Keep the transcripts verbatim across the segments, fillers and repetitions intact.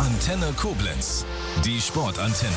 Antenne Koblenz, die Sportantenne.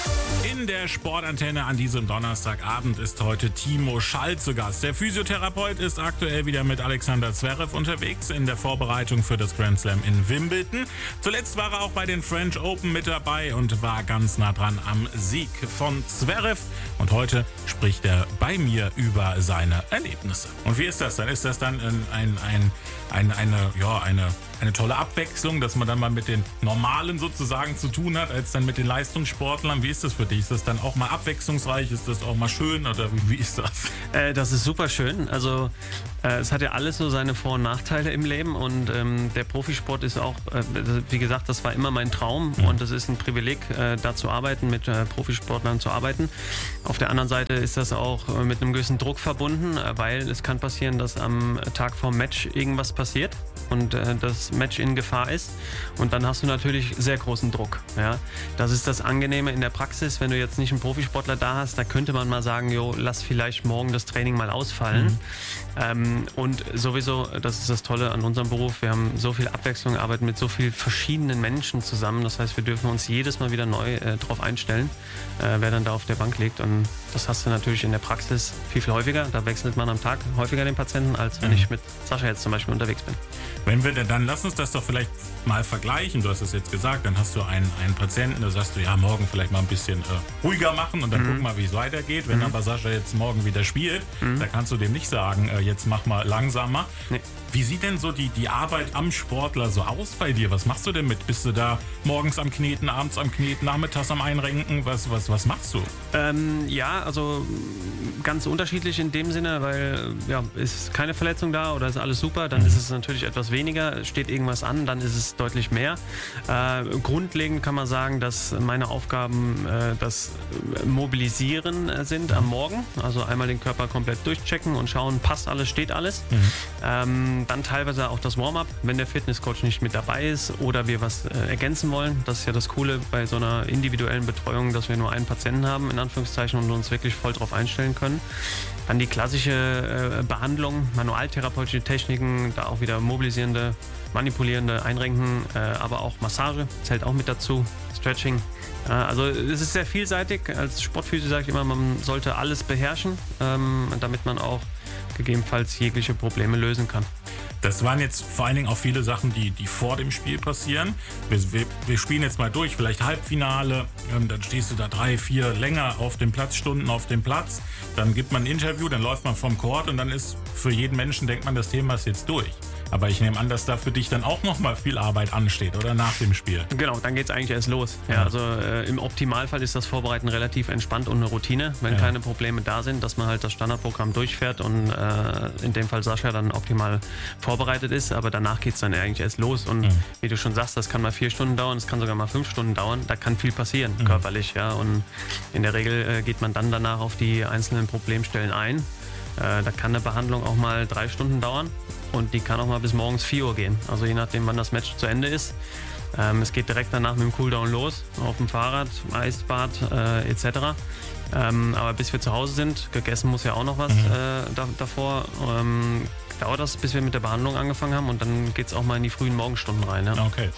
In der Sportantenne an diesem Donnerstagabend ist heute Timo Schall zu Gast. Der Physiotherapeut ist aktuell wieder mit Alexander Zverev unterwegs in der Vorbereitung für das Grand Slam in Wimbledon. Zuletzt war er auch bei den French Open mit dabei und war ganz nah dran am Sieg von Zverev. Und heute spricht er bei mir über seine Erlebnisse. Und wie ist das dann? Ist das dann ein, ein, ein, ein, eine, ja, eine, eine tolle Abwechslung, dass man dann mal mit den Normalen sozusagen zu tun hat, als dann mit den Leistungssportlern? Wie ist das für dich? Ist das dann auch mal abwechslungsreich? Ist das auch mal schön? Oder wie, wie ist das? Äh, das ist super schön. Also äh, es hat ja alles so seine Vor- und Nachteile im Leben. Und ähm, der Profisport ist auch, äh, wie gesagt, das war immer mein Traum. Mhm. Und es ist ein Privileg, äh, da zu arbeiten, mit äh, Profisportlern zu arbeiten. Auf der anderen Seite ist das auch äh, mit einem gewissen Druck verbunden, äh, weil es kann passieren, dass am Tag vorm Match irgendwas passiert und äh, das Match in Gefahr ist. Und dann hast du natürlich sehr großen Druck. Ja? Das ist das Angenehme in der Praxis, wenn du jetzt nicht einen Profisportler da hast, da könnte man mal sagen, jo, lass vielleicht morgen das Training mal ausfallen. Mhm. Ähm, und sowieso, das ist das Tolle an unserem Beruf, wir haben so viel Abwechslung, arbeiten mit so vielen verschiedenen Menschen zusammen. Das heißt, wir dürfen uns jedes Mal wieder neu äh, drauf einstellen, äh, wer dann da auf der Bank liegt. Und das hast du natürlich in der Praxis viel, viel häufiger. Da wechselt man am Tag häufiger den Patienten, als wenn mhm. ich mit Sascha jetzt zum Beispiel unterwegs bin. Wenn wir denn, dann lass uns das doch vielleicht mal vergleichen. Du hast es jetzt gesagt, dann hast du einen, einen Patienten, da sagst du, ja, morgen vielleicht mal ein bisschen äh, ruhiger machen und dann mhm. guck mal, wie es weitergeht. Wenn mhm. aber Sascha jetzt morgen wieder spielt, mhm. da kannst du dem nicht sagen, äh, jetzt mach mal langsamer. Nee. Wie sieht denn so die, die Arbeit am Sportler so aus bei dir? Was machst du denn mit? Bist du da morgens am Kneten, abends am Kneten, nachmittags am Einrenken? Was, was, was machst du? Ähm, ja, also ganz unterschiedlich in dem Sinne, weil ja, ist keine Verletzung da oder ist alles super, dann mhm. ist es natürlich etwas weniger. Steht irgendwas an, dann ist es deutlich mehr. Äh, grundlegend kann man sagen, dass meine Aufgaben äh, das Mobilisieren äh, sind am Morgen. Also einmal den Körper komplett durchchecken und schauen, passt alles, steht alles. Mhm. Ähm, Dann teilweise auch das Warm-up, wenn der Fitnesscoach nicht mit dabei ist oder wir was äh, ergänzen wollen. Das ist ja das Coole bei so einer individuellen Betreuung, dass wir nur einen Patienten haben, in Anführungszeichen, und uns wirklich voll drauf einstellen können. Dann die klassische äh, Behandlung, manualtherapeutische Techniken, da auch wieder mobilisierende, manipulierende Einrenken, äh, aber auch Massage zählt auch mit dazu, Stretching. Äh, also es ist sehr vielseitig. Als Sportphysio sage ich immer, man sollte alles beherrschen, ähm, damit man auch gegebenenfalls jegliche Probleme lösen kann. Das waren jetzt vor allen Dingen auch viele Sachen, die, die vor dem Spiel passieren. Wir, wir, wir spielen jetzt mal durch, vielleicht Halbfinale, ähm, dann stehst du da drei, vier länger auf dem Platz, Stunden auf dem Platz. Dann gibt man ein Interview, dann läuft man vom Court und dann ist für jeden Menschen, denkt man, das Thema ist jetzt durch. Aber ich nehme an, dass da für dich dann auch noch mal viel Arbeit ansteht, oder nach dem Spiel? Genau, dann geht es eigentlich erst los. Ja, also äh, im Optimalfall ist das Vorbereiten relativ entspannt und eine Routine, wenn ja. keine Probleme da sind, dass man halt das Standardprogramm durchfährt und äh, in dem Fall Sascha dann optimal vorbereitet ist. Aber danach geht es dann eigentlich erst los. Und mhm. wie du schon sagst, das kann mal vier Stunden dauern, das kann sogar mal fünf Stunden dauern. Da kann viel passieren, mhm. körperlich. Ja. Und in der Regel äh, geht man dann danach auf die einzelnen Problemstellen ein. Äh, da kann eine Behandlung auch mal drei Stunden dauern. Und die kann auch mal bis morgens vier Uhr gehen. Also je nachdem, wann das Match zu Ende ist. Ähm, es geht direkt danach mit dem Cooldown los. Auf dem Fahrrad, Eisbad äh, et cetera. Ähm, aber bis wir zu Hause sind, gegessen muss ja auch noch was mhm. äh, da, davor. Ähm, dauert das, bis wir mit der Behandlung angefangen haben. Und dann geht es auch mal in die frühen Morgenstunden rein. Ja. Okay.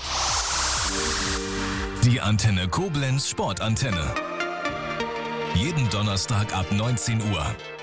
Die Antenne Koblenz Sportantenne. Jeden Donnerstag ab neunzehn Uhr.